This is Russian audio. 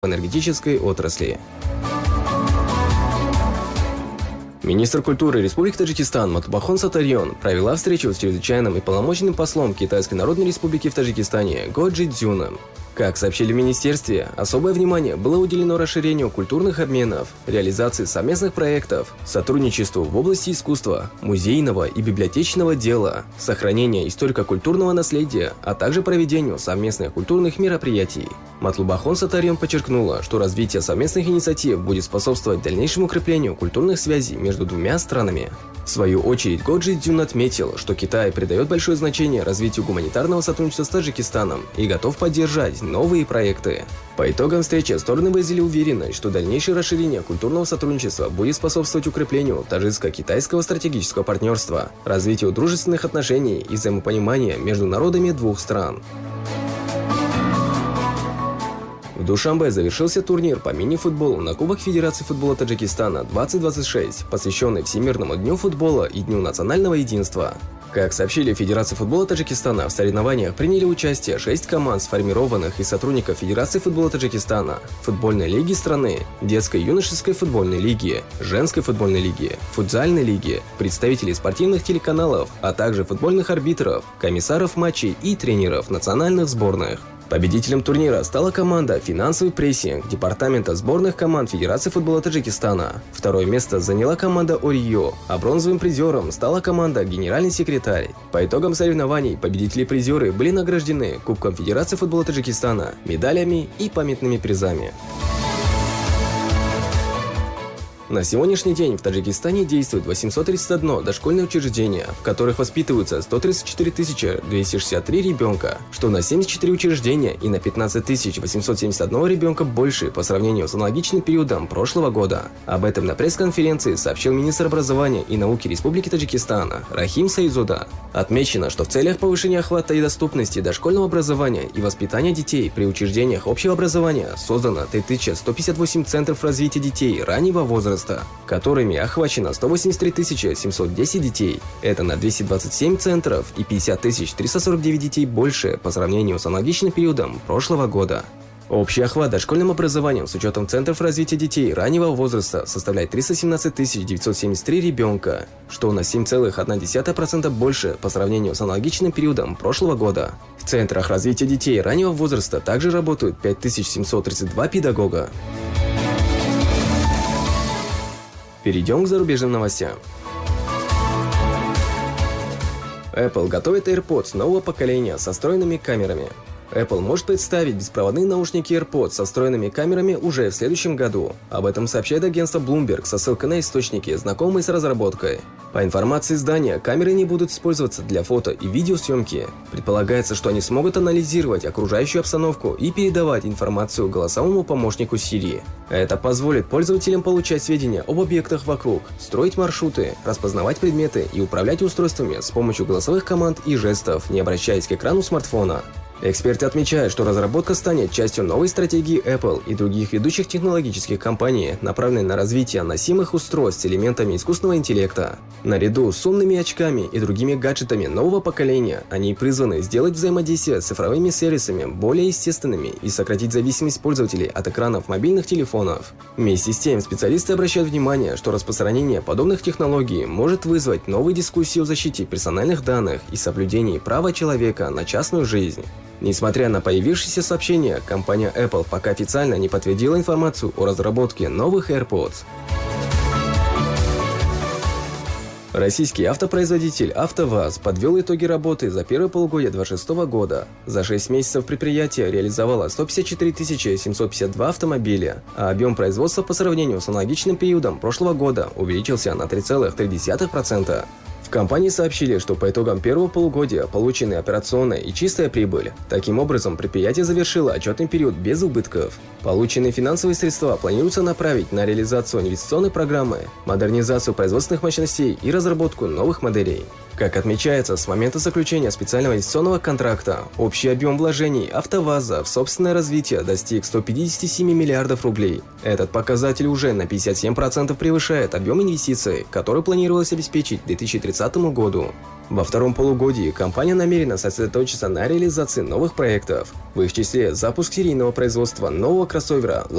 в энергетической отрасли. Министр культуры Республики Таджикистан Матлубахон Сатарьон провела встречу с чрезвычайным и полномоченным послом Китайской Народной Республики в Таджикистане Го Джидзюном. Как сообщили в министерстве, особое внимание было уделено расширению культурных обменов, реализации совместных проектов, сотрудничеству в области искусства, музейного и библиотечного дела, сохранения историко-культурного наследия, а также проведению совместных культурных мероприятий. Матлубахон Сатарьон подчеркнула, что развитие совместных инициатив будет способствовать дальнейшему укреплению культурных связей между двумя странами. В свою очередь, Го Джидзюн отметил, что Китай придает большое значение развитию гуманитарного сотрудничества с Таджикистаном и готов поддержать новые проекты. По итогам встречи стороны выразили уверенность, что дальнейшее расширение культурного сотрудничества будет способствовать укреплению таджикско-китайского стратегического партнерства, развитию дружественных отношений и взаимопонимания между народами двух стран. В Душанбе завершился турнир по мини-футболу на Кубок Федерации футбола Таджикистана 2026, посвященный Всемирному дню футбола и Дню национального единства. Как сообщили в Федерации футбола Таджикистана, в соревнованиях приняли участие 6 команд, сформированных из сотрудников Федерации футбола Таджикистана, футбольной лиги страны, детской и юношеской футбольной лиги, женской футбольной лиги, футзальной лиги, представителей спортивных телеканалов, а также футбольных арбитров, комиссаров матчей и тренеров национальных сборных. Победителем турнира стала команда «Финансовый прессинг» Департамента сборных команд Федерации футбола Таджикистана. Второе место заняла команда «Орио», а бронзовым призером стала команда «Генеральный секретарь». По итогам соревнований победители и призеры были награждены Кубком Федерации футбола Таджикистана, медалями и памятными призами. На сегодняшний день в Таджикистане действует 831 дошкольное учреждение, в которых воспитываются 134 263 ребенка, что на 74 учреждения и на 15 871 ребенка больше по сравнению с аналогичным периодом прошлого года. Об этом на пресс-конференции сообщил министр образования и науки Республики Таджикистан Рахим Саидзода. Отмечено, что в целях повышения охвата и доступности дошкольного образования и воспитания детей при учреждениях общего образования создано 3158 центров развития детей раннего возраста, которыми охвачено 183 710 детей. Это на 227 центров и 50 349 детей больше по сравнению с аналогичным периодом прошлого года. Общий охват дошкольным образованием с учетом центров развития детей раннего возраста составляет 317 973 ребенка, что на 7,1% больше по сравнению с аналогичным периодом прошлого года. В центрах развития детей раннего возраста также работают 5732 педагога. Перейдем к зарубежным новостям. Apple готовит AirPods нового поколения со встроенными камерами. Apple может представить беспроводные наушники AirPods со встроенными камерами уже в следующем году. Об этом сообщает агентство Bloomberg со ссылкой на источники, знакомые с разработкой. По информации издания, камеры не будут использоваться для фото и видеосъемки. Предполагается, что они смогут анализировать окружающую обстановку и передавать информацию голосовому помощнику Siri. Это позволит пользователям получать сведения об объектах вокруг, строить маршруты, распознавать предметы и управлять устройствами с помощью голосовых команд и жестов, не обращаясь к экрану смартфона. Эксперты отмечают, что разработка станет частью новой стратегии Apple и других ведущих технологических компаний, направленной на развитие носимых устройств с элементами искусственного интеллекта. Наряду с умными очками и другими гаджетами нового поколения, они призваны сделать взаимодействие с цифровыми сервисами более естественными и сократить зависимость пользователей от экранов мобильных телефонов. Вместе с тем, специалисты обращают внимание, что распространение подобных технологий может вызвать новые дискуссии о защите персональных данных и соблюдении права человека на частную жизнь. Несмотря на появившиеся сообщения, компания Apple пока официально не подтвердила информацию о разработке новых AirPods. Российский автопроизводитель АвтоВАЗ подвел итоги работы за первое полугодие 2026 года. За 6 месяцев предприятие реализовало 154 752 автомобиля, а объем производства по сравнению с аналогичным периодом прошлого года увеличился на 3,3%. В компании сообщили, что по итогам первого полугодия получены операционная и чистая прибыль. Таким образом, предприятие завершило отчетный период без убытков. Полученные финансовые средства планируется направить на реализацию инвестиционной программы, модернизацию производственных мощностей и разработку новых моделей. Как отмечается, с момента заключения специального инвестиционного контракта, общий объем вложений АвтоВАЗа в собственное развитие достиг 157 миллиардов рублей. Этот показатель уже на 57% превышает объем инвестиций, который планировалось обеспечить к 2030 году. Во втором полугодии компания намерена сосредоточиться на реализации новых проектов, в их числе запуск серийного производства нового кроссовера